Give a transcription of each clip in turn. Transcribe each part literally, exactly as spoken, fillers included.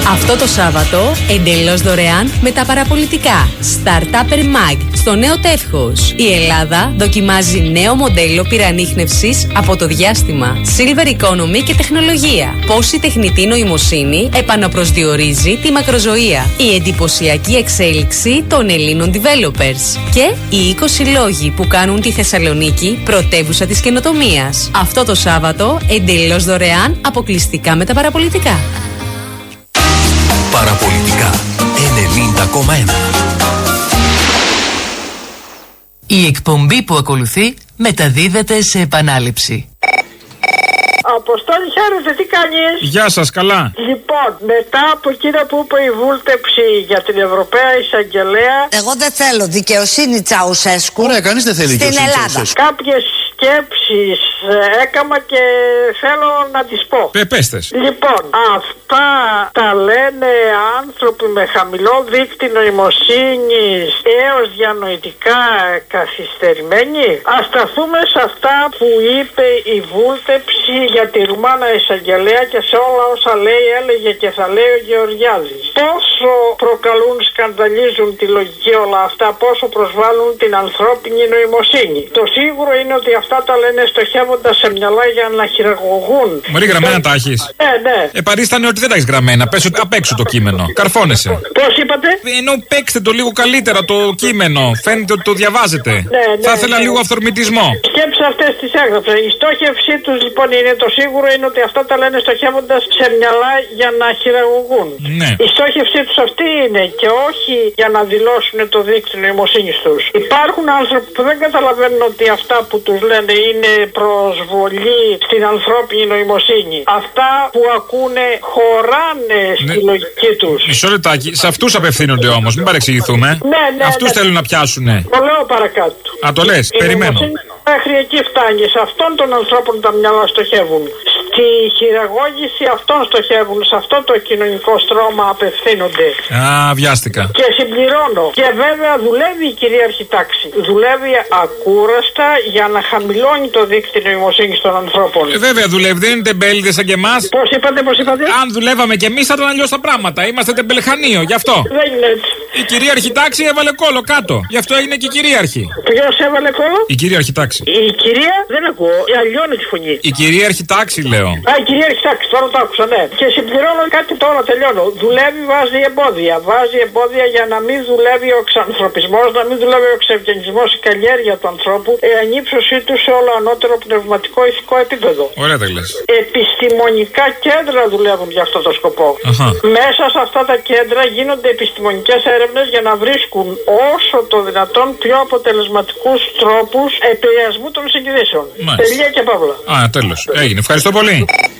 Αυτό το Σάββατο, εντελώς δωρεάν με τα παραπολιτικά Startupper Mag στο νέο τεύχος. Η Ελλάδα δοκιμάζει νέο μοντέλο πυρανίχνευσης από το διάστημα, Silver Economy και τεχνολογία. Πώς η τεχνητή νοημοσύνη επαναπροσδιορίζει τη μακροζωία. Η εντυπωσιακή εξέλιξη των Ελλήνων developers. Και οι είκοσι λόγοι που κάνουν τη Θεσσαλονίκη πρωτεύουσα της καινοτομίας. Αυτό το Σάββατο, εντελώς δωρεάν, αποκλειστικά με τα παραπολιτικά. Παραπολιτικά ενενήντα κόμμα ένα. Η εκπομπή που ακολουθεί μεταδίδεται σε επανάληψη. Αποστόλη, χαίρετε, τι κάνεις? Γεια σας, καλά. Λοιπόν, μετά από εκείνα που είπε η βούλτεψη για την Ευρωπαία Εισαγγελέα. Εγώ δεν θέλω δικαιοσύνη Τσαουσέσκου. Ωραία, κανείς δεν θέλει δικαιοσύνη Τσαουσέσκου. Κάποιες σκέψεις έκαμα και θέλω να τις πω. Πεπέστες. Λοιπόν, αυτά τα λένε άνθρωποι με χαμηλό δείκτη νοημοσύνης έως διανοητικά καθυστερημένοι. Ας σταθούμε σε αυτά που είπε η βούλτεψη για τη Ρουμάνα Εισαγγελέα και σε όλα όσα λέει, έλεγε και θα λέει ο Γεωργιάδης. Πόσο προκαλούν, σκανδαλίζουν τη λογική όλα αυτά, πόσο προσβάλλουν την ανθρώπινη νοημοσύνη. Το σίγουρο είναι ότι αυτά τα λένε στοχεύοντας σε μυαλά για να χειραγωγούν. Μωρή, γραμμένα τα έχεις? Ναι, ναι. Επαρίστανε ότι δεν τα έχεις γραμμένα. Πες ότι απ' έξω το κείμενο. Καρφώνεσαι. Πώς είπατε? Ενώ παίξτε το λίγο καλύτερα το κείμενο. Φαίνεται ότι το διαβάζετε. Ναι, ναι, θα ήθελα ναι. λίγο αυθορμητισμό. Σκέψεις αυτές τις έγραψα. Η στόχευσή τους λοιπόν είναι, το σίγουρο είναι ότι αυτά τα λένε στοχεύοντας σε μυαλά για να χειραγωγούν. Ναι. Η στόχευσή τους αυτή είναι και όχι για να δηλώσουν το δίκτυο νοημοσύνης τους. Υπάρχουν άνθρωποι που δεν καταλαβαίνουν ότι αυτά που τους λένε είναι προσβολή στην ανθρώπινη νοημοσύνη. Αυτά που ακούνε χωράνε στη ναι. λογική τους. Μισό λεπτάκι. Σε αυτούς απευθύνονται όμως, μην παρεξηγηθούμε. Ναι, ναι, αυτούς ναι. θέλουν να πιάσουνε. Το λέω παρακάτω. Α, το λες, η περιμένω. Μέχρι εκεί φτάνει. Σε αυτόν των ανθρώπων τα μυαλά στοχεύουν. Στη χειραγώγηση αυτών στοχεύουν. Σε αυτό το κοινωνικό στρώμα απευθύνονται. Α, βιάστηκα. Και συμπληρώνω. Και βέβαια δουλεύει η κυρίαρχη τάξη. Δουλεύει ακούραστα για να χαμηλώνει το δίκτυο νοημοσύνης των ανθρώπων. Ε, βέβαια δουλεύει. Δεν είναι τεμπέληδες σαν και εμάς. Πώς είπατε, πώς είπατε? Αν δουλεύαμε κι εμείς θα ήταν αλλιώς τα πράγματα. Είμαστε τεμπελχανίο, γι' αυτό. Δεν είναι έτσι. Η κυρίαρχη τάξη έβαλε κόλλο κάτω. Γι' αυτό έγινε και κυρίαρχη. Ποιος έβαλε κόλλο? Η κυρίαρχη τάξη. Η κυρία δεν ακούω. Αλλιώνει τη φωνή. Η κυρίαρχη τάξη λέω. Α, η κυρίαρχη τάξη, τώρα το άκουσα, ναι. Και συμπληρώνω κάτι τώρα, τελειώνω. Δουλεύει, βάζει εμπόδια. Βάζει εμπόδια για να μην δουλεύει ο εξανθρωπισμός, να μην δουλεύει ο εξευγενισμός, η καλλιέργεια του ανθρώπου, η ανύψωσή του σε όλο ανώτερο πνευματικό ηθικό επίπεδο. Ωραία τα λες. Επιστημονικά κέντρα δουλεύουν για αυτό το σκοπό. Αχα. Μέσα σε αυτά τα κέντρα γίνονται επιστημονικές έρευνες για να βρίσκουν όσο το δυνατόν πιο αποτελεσματικούς τρόπους επηρεασμού των συγκρίσεων. Τελεία και παύλα. Α, τέλος. Έγινε. Ευχαριστώ πολύ.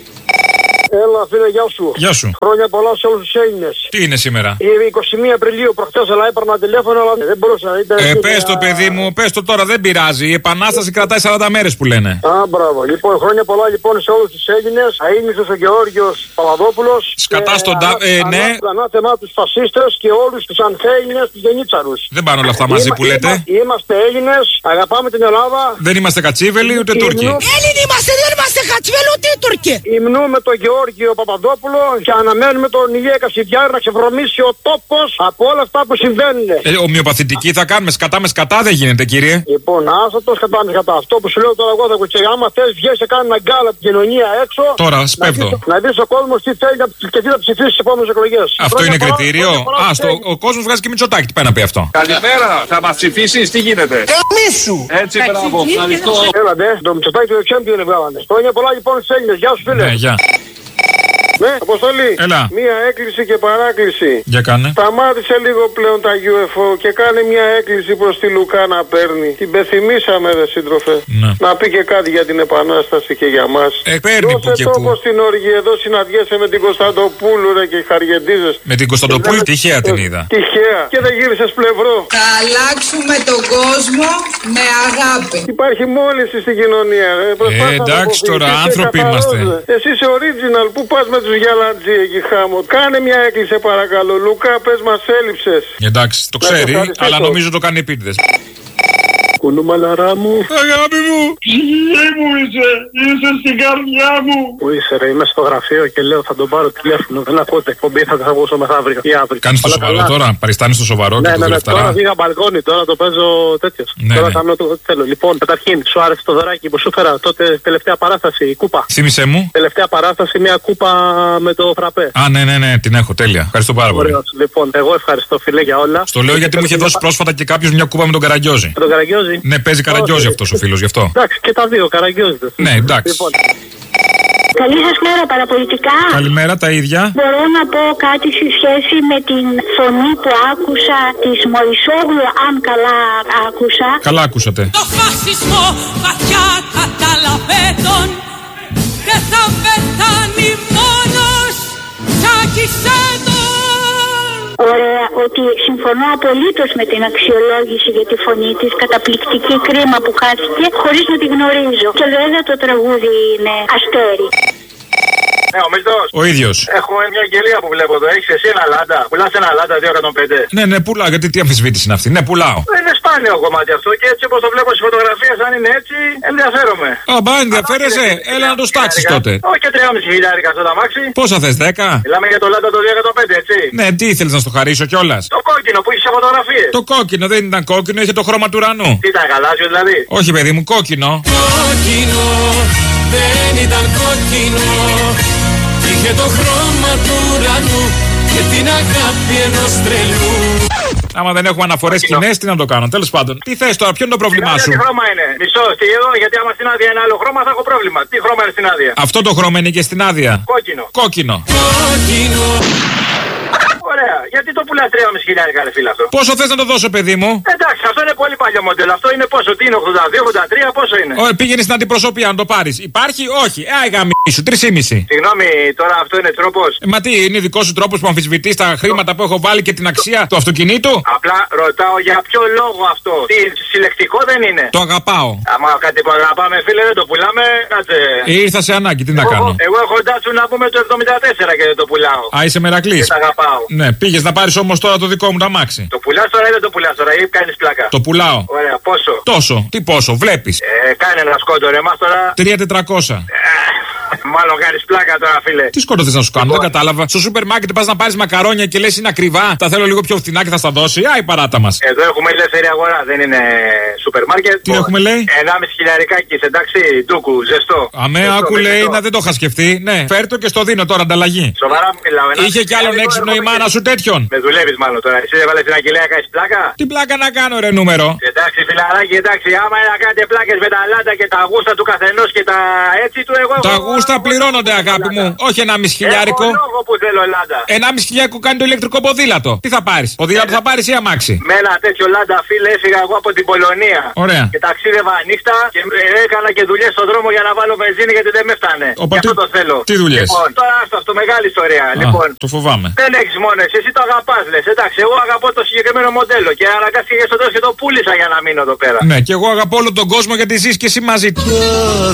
Έλα, φίλε, γεια σου. Γεια σου. Χρόνια πολλά σε όλους τους Έλληνες. Τι είναι σήμερα? Η εικοστή πρώτη Απριλίου προχτές, αλλά έπαιρνα τηλέφωνο, αλλά δεν μπορούσα να ήταν. Ε, πες το, παιδί μου, πες το τώρα, δεν πειράζει. Η επανάσταση κρατάει σαράντα μέρες που λένε. Α, μπράβο. Λοιπόν, χρόνια πολλά λοιπόν σε όλους τους Έλληνες. Αείμνηστος ο Γεώργιος Παπαδόπουλος. Σκατά στον τα... Ε, ναι. Ανάθεμά τους φασίστες και όλους τους ανθέλληνες, τους γενίτσαρους. Δεν πάνε όλα αυτά μαζί Είμα, που λέτε. Είμα, είμαστε Έλληνες, αγαπάμε την Ελλάδα. Δεν είμαστε κατσίβελοι ούτε Τούρκοι. Έλληνοι είμαστε, δεν είμαστε κατσίβελοι ούτε Τούρκοι. Υμνούμε τον Γεώργιο Παπαδόπουλο και αναμένουμε τον Ηλία Κασιδιάρη να ξεβρωμίσει ο τόπος από όλα αυτά που συμβαίνουν. Ε, ομοιοπαθητική θα κάνουμε, σκατά με σκατά δεν γίνεται, κύριε. Λοιπόν, άστα το σκατά με σκατά. Αυτό που σου λέω τώρα εγώ θα κουτσέ. Άμα θες βγες και κάνει ένα γκάλα από την κοινωνία έξω. Τώρα, σπέβδω. Να δεις ο κόσμος τι θέλει και τι θα ψηφίσει στις επόμενες εκλογές. Αυτό είναι κριτήριο. Α, στο, ο κόσμος βγάζει και Μητσοτάκη. Τι πάει να πει αυτό? Καλημέρα, θα μας ψηφίσεις, τι γίνεται? Καμίσου! Έτσι, μπράβο, ευχαριστώ. Έλα, ναι, το Μητσοτάκη του Δεκέμβρη δεν βγάλανε. Χρόνια πολλά λοιπόν στους Έλληνες. Γεια σου, φίλε. Ναι, γεια. Ναι, Αποστολή. Έλα. Μία έκκληση και παράκληση. Για κάνε. Σταμάτησε λίγο πλέον τα γιου εφ ο και κάνε μια έκκληση προς τη Λουκά να παίρνει. Την πεθυμίσαμε, ρε σύντροφε. Ναι. Να πει και κάτι για την Επανάσταση και για μας. Ε, παίρνει που και που. Όπως στην οργή εδώ συναντιέσαι με την Κωνσταντοπούλου, ρε, και χαριεντίζεσαι. Με την Κωνσταντοπούλου δεν... τυχαία την είδα. Τυχαία. Και δεν γύρισες πλευρό. Θα αλλάξουμε τον κόσμο με αγάπη. Υπάρχει μόλυνση στην κοινωνία, ρε. Ε, εντάξει τώρα, άνθρωποι είμαστε. Εσύ είσαι original, πού πας με τους γιαλαντζί εκεί χάμω. Κάνε μια έκκληση παρακαλώ. Λουκά, πες μας έλειψες. Εντάξει, το ξέρει, αλλά νομίζω το κάνει επίτηδες. Κουνούμαλαρά μου. Αγάπη μου. Ψυχή μου είσαι. Είσαι στην καρδιά μου. Πού είσαι, ρε? Είμαι στο γραφείο και λέω θα τον πάρω τηλέφωνο. Δεν ακούω την εκπομπή, θα την ακούσω μεθαύριο ή αύριο. Κάνει το σοβαρό καλά. Τώρα, παριστάνει το σοβαρό ναι, και ναι, το ναι, τώρα βγήκα μπαλκόνι, τώρα το παίζω τέτοιο. Ναι, τώρα ναι. κάνω το θέλω. Λοιπόν, καταρχήν, σου άρεσε το δωράκι που σου φέρα τότε τελευταία παράσταση, η κούπα. Θύμησέ μου. Τελευταία παράσταση, μια κούπα με το φραπέ. Α, ναι, ναι, ναι, την έχω, τέλεια. Ευχαριστώ πάρα πολύ. Ωραίος. Λοιπόν, εγώ ευχαριστώ, φιλέ, για όλα. Στο λέω γιατί μου είχε δώσει πρόσφατα και κάποιο μια κούπα με τον Καραγκιόζη. Με τον Καραγκιόζη. Ναι, παίζει Καραγκιόζη αυτό ο φίλο γι' αυτό. Εντάξει, και τα δύο, Καραγκιόζη. Ναι, εντάξει. Λοιπόν. Καλή σας μέρα, παραπολιτικά. Καλημέρα, τα ίδια. Μπορώ να πω κάτι σε σχέση με την φωνή που άκουσα της Μωυσόγλου, αν καλά άκουσα. Καλά ακούσατε. Το φασισμό βαθιά καταλαβαίνουν, δεν θα πεθάνει μόνος, τσάκισε τον. Ωραία, ότι συμφωνώ απολύτως με την αξιολόγηση για τη φωνή της. Καταπληκτική, κρίμα που χάθηκε χωρίς να τη γνωρίζω. Και βέβαια το τραγούδι είναι αστέρι. Ναι, ο Μίλτος. Ο ίδιος. Έχουμε μια αγγελία που βλέπω εδώ. Έχεις εσύ ένα λάντα. Πουλάς ένα λάντα δύο εκατόν πέντε. Ναι, ναι, πουλάω. Γιατί τι αμφισβήτηση είναι αυτή. Ναι, πουλάω. Είναι σπάνιο κομμάτι αυτό και έτσι όπως το βλέπω στις φωτογραφίες, αν είναι έτσι, ενδιαφέρομαι. Α, μπα, ενδιαφέρεσαι. Έλα να το στάξεις τότε. Όχι και τρία και μισό χιλιάρικα στο ταμάξι. Πόσα θες, δέκα. Μιλάμε για το λάντα το δύο εκατόν πέντε, έτσι. Ναι, τι ήθελες να στο χαρίσω κιόλας. Το κόκκινο που είχε σε φωτογραφίες. Το κόκκινο δεν ήταν κόκκινο, είχε το χρώμα του ουρανού. Τι ήταν, γαλάζιο δηλαδή. Όχι, παιδί μου, κόκκινο. Κόκκινο δεν ήταν κόκκινο. Είχε το χρώμα του ουρανού και την αγάπη ενός τρελού. Άμα δεν έχουμε αναφορές σκηνές, τι να το κάνω. Τέλος πάντων, τι θες τώρα, ποιο είναι το πρόβλημά σου. Τι χρώμα είναι, μισό, τι εδώ, γιατί άμα στην άδεια είναι άλλο χρώμα θα έχω πρόβλημα. Τι χρώμα είναι στην άδεια. Αυτό το χρώμα είναι και στην άδεια. Κόκκινο. Κόκκινο. Κόκκινο. Ωραία, γιατί το πουλάς τρία και μισό χιλιάρικα, ρε φίλε αυτό. Πόσο θες να το δώσω, παιδί μου. Εντάξει, αυτό είναι πολύ παλιό μοντέλο. Αυτό είναι πόσο, τι είναι, ογδόντα δύο, ογδόντα τρία, πόσο είναι. Ωραία, πήγαινε στην αντιπροσωπεία να το πάρεις. Υπάρχει, όχι. Ε, γαμί σου, τρεις και μισό. Συγγνώμη, τώρα αυτό είναι τρόπος. Ε, μα τι, είναι δικό σου τρόπος που αμφισβητείς τα χρήματα που έχω βάλει και την αξία του αυτοκινήτου. Απλά ρωτάω για ποιο λόγο αυτό. Τι, συλλεκτικό δεν είναι. Το αγαπάω. Άμα κάτι που αγαπάμε, φίλε, δεν το πουλάμε, κάτσε. Ήρθα σε ανάγκη, τι να εγώ, κάνω. Εγώ έχω ντάτσου να πούμε το εβδομήντα τέσσερα και δεν το πουλάω. Α, είσαι μερακλής. Τα αγαπάω. Ναι, πήγες να πάρεις όμως τώρα το δικό μου το αμάξι. Το πουλάς τώρα ή δεν το πουλάς τώρα, ή κάνεις πλάκα. Το πουλάω. Ωραία, πόσο. Τόσο. Τι πόσο, βλέπεις. Ε, κάνε ένα σκόντο ρε, εμάς τώρα. τρία τετρακόσια. Μάλλον κάνεις πλάκα τώρα, φίλε. Τι σκότω θες να σου κάνω, λοιπόν. Δεν κατάλαβα. Στο σούπερ μάρκετ πας να πάρεις μακαρόνια και λες είναι ακριβά. Τα θέλω λίγο πιο φθηνά και θα στα δώσει. Άι, παράτα μας. Εδώ έχουμε ελεύθερη αγορά, δεν είναι σούπερ μάρκετ. Τι έχουμε λέει. ενάμιση χιλιαρικάκι, εντάξει, ντούκου, ζεστό. Αμέ, ζεστό, άκου λέει, να δεν το είχα σκεφτεί. Ναι, φέρτο και στο δίνω τώρα ανταλλαγή. Σοβαρά μιλάω. Είχε κι άλλον έξυπνο η μάνα σου τέτοιον. Με δουλεύεις μάλλον τώρα. Εσύ έβαλε την αγγελία, κάνεις πλάκα. Τι πλάκα να κάνω, ρε νούμερο. Εντάξει, φιλαράκι, εντάξει, άμα να κάνετε πλάκες με τα λάντα και τα γούστα του καθενός και τα έτσι του εγώ. Τα γούστα πληρώνονται, αγάπη μου. Όχι ένα μισή χιλιάρικο. Ένα μισή χιλιάρικο κάνει το ηλεκτρικό ποδήλατο. Τι θα πάρεις, ποδήλατο θα πάρεις ή αμάξι. Με ένα τέτοιο λάντα, φίλε, έφυγα εγώ από την Πολωνία. Ωραία. Και ταξίδευα νύχτα και έκανα και δουλειές στον δρόμο για να βάλω βενζίνη γιατί δεν με φτάνε. Οπα, Γι' αυτό το θέλω. Τι δουλειές. Λοιπόν, τώρα άστο, αυτό μεγάλη ιστορία. Α, λοιπόν, το φοβάμαι. Δεν έχεις μόνες, εσύ το αγαπάς, λες. Εντάξει, εγώ αγαπώ το συγκεκριμένο μοντέλο και αναγκάστηκε στο τέλος και το πούλησα για να μείνω εδώ πέρα. Ναι, και εγώ αγαπώ όλο τον κόσμο γιατί ζεις και εσύ μαζί του.